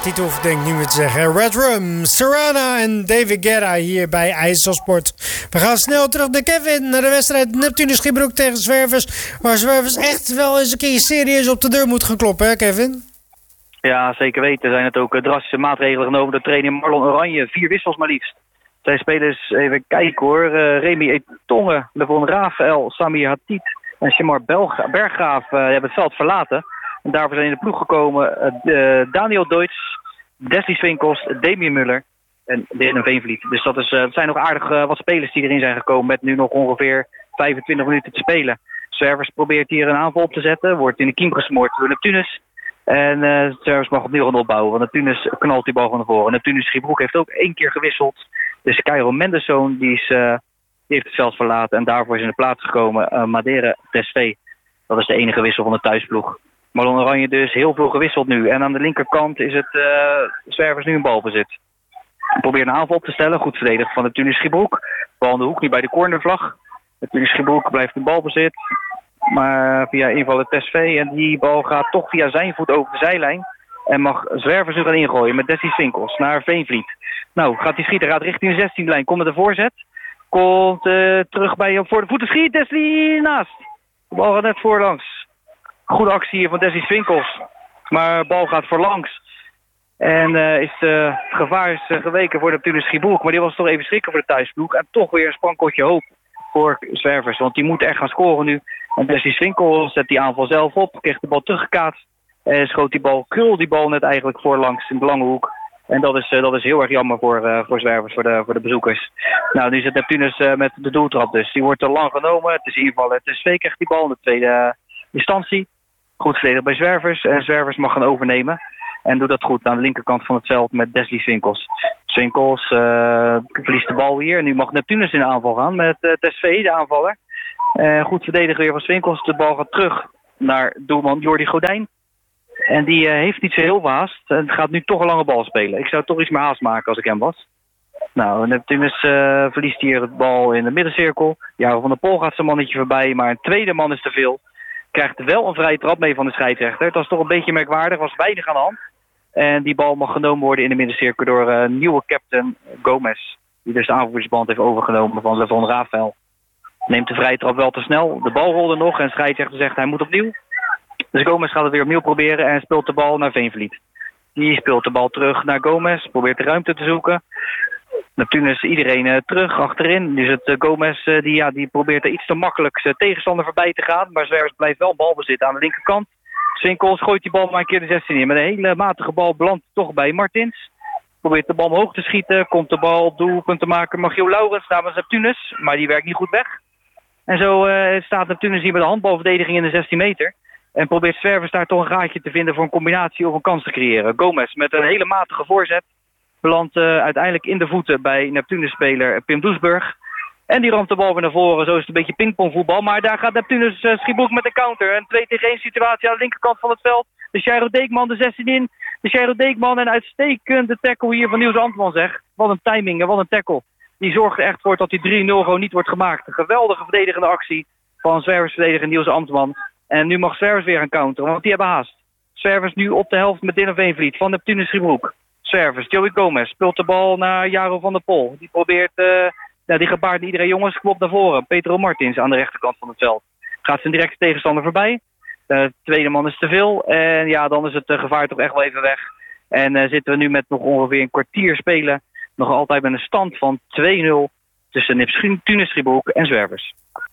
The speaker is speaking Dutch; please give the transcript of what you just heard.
titel hoef ik denk ik niet meer te zeggen. Red Rum, Serrana en David Guetta hier bij IJsselsport. We gaan snel terug naar Kevin, naar de wedstrijd Neptunus Schiebroek tegen Zwervers. Waar Zwervers echt wel eens een keer serieus op de deur moet gaan kloppen, hè Kevin? Ja, zeker weten. Er zijn het ook drastische maatregelen genomen door trainer Marlon Oranje. 4 wissels maar liefst. Zijn spelers, even kijken hoor. Remy Etonge, Levon Rafael, Samir Hatit en Shamar Berggraaf hebben het veld verlaten. En daarvoor zijn in de ploeg gekomen Daniel Deutsch, Deslie Swinkels, Damien Muller en Dylan Veenvliet. Dus dat zijn nog aardig wat spelers die erin zijn gekomen met nu nog ongeveer 25 minuten te spelen. Zwervers probeert hier een aanval op te zetten, wordt in de kiem gesmoord door Neptunus. En Zwervers mag opnieuw gaan opbouwen, want Neptunus knalt die bal van naar voren. Neptunus Schiebroek heeft ook 1 keer gewisseld. Dus Cairo Mendelssohn die heeft het veld verlaten en daarvoor is in de plaats gekomen Madere Tesvé. Dat is de enige wissel van de thuisploeg. Marlon Oranje dus heel veel gewisseld nu. En aan de linkerkant is het Zwervers nu een balbezit. Probeer een aanval op te stellen. Goed verdedigd van Neptunus Schiebroek. Bal in de hoek, nu bij de cornervlag. Neptunus Schiebroek blijft in balbezit. Maar via invallen Tesvé. En die bal gaat toch via zijn voet over de zijlijn. En mag Zwervers nu gaan ingooien met Deslie Swinkels naar Veenvliet. Nou, gaat hij schieten, gaat richting de 16e lijn. Komt met een voorzet. Komt terug bij hem voor de voeten. Schiet Deslie naast. De bal gaat net voorlangs. Goede actie hier van Deslie Swinkels. Maar de bal gaat voorlangs. En het gevaar is geweken voor Neptunus Schiebroek. Maar die was toch even schrikken voor de thuisploeg. En toch weer een sprankotje hoop voor Zwervers. Want die moeten echt gaan scoren nu. En Deslie Swinkels zet die aanval zelf op. Kreeg de bal teruggekaatst. En schoot krul die bal net eigenlijk voorlangs in de lange hoek. En dat is heel erg jammer voor Zwervers, voor de bezoekers. Nou, nu zit Neptunus met de doeltrap dus. Die wordt te lang genomen. Het is invallen. Het is Twee krijgt die bal in de tweede instantie. Goed verdedigd bij Zwervers. En Zwervers mag gaan overnemen. En doet dat goed aan de linkerkant van het veld met Deslie Swinkels. Swinkels verliest de bal hier. En nu mag Neptunus in de aanval gaan met Tesvé, de aanvaller. Goed verdedigen weer van Swinkels. De bal gaat terug naar doelman Jordi Godijn. En die heeft niet zo heel veel haast. En gaat nu toch een lange bal spelen. Ik zou toch iets meer haast maken als ik hem was. Nou, Neptunus verliest hier het bal in de middencirkel. Jaro van der Pol gaat zijn mannetje voorbij. Maar een tweede man is te veel. Krijgt wel een vrije trap mee van de scheidsrechter. Dat is toch een beetje merkwaardig. Was weinig aan de hand. En die bal mag genomen worden in de middencirkel door nieuwe captain Gomez. Die dus de aanvoerdersband heeft overgenomen van Levon Rafael. Neemt de vrije trap wel te snel. De bal rolde nog en de scheidsrechter zegt hij moet opnieuw. Dus Gomez gaat het weer opnieuw proberen en speelt de bal naar Veenvliet. Die speelt de bal terug naar Gomez. Probeert de ruimte te zoeken. Neptunus iedereen terug achterin. Nu is het Gomez die probeert er iets te makkelijk zijn tegenstander voorbij te gaan. Maar Zwervers blijft wel balbezit aan de linkerkant. Swinkels gooit die bal maar een keer de 16 in. Met een hele matige bal belandt toch bij Martins. Probeert de bal omhoog te schieten. Komt de bal op doelpunt te maken. Magiel Laurens namens Neptunus. Maar die werkt niet goed weg. En zo staat Neptunus hier met de handbalverdediging in de 16 meter. En probeert Zwervers daar toch een gaatje te vinden voor een combinatie of een kans te creëren. Gomez met een hele matige voorzet. Belandt uiteindelijk in de voeten bij Neptunus-speler Pim Doesburg. En die ramt de bal weer naar voren. Zo is het een beetje pingpongvoetbal. Maar daar gaat Neptunus Schiebroek met een counter. Een 2-tegen-1 situatie aan de linkerkant van het veld. De Jairo Deekman de 16 in. De Jairo Deekman en uitstekende tackle hier van Niels Antman zeg. Wat een timing en wat een tackle. Die zorgt er echt voor dat die 3-0 gewoon niet wordt gemaakt. Een geweldige verdedigende actie van Zwervers verdediger Niels Antman. En nu mag Zwervers weer gaan counteren, want die hebben haast. Zwervers nu op de helft met Dylan Veenvliet van Neptunus Schiebroek. Zwervers, Joey Gomez speelt de bal naar Jaro van der Pol. Die probeert, die gebaart iedereen jongens, klopt naar voren. Petro Martins aan de rechterkant van het veld. Gaat zijn directe tegenstander voorbij. De tweede man is te veel. En ja, dan is het gevaar toch echt wel even weg. En zitten we nu met nog ongeveer een kwartier spelen. Nog altijd met een stand van 2-0 tussen Neptunus Schiebroek en Zwervers.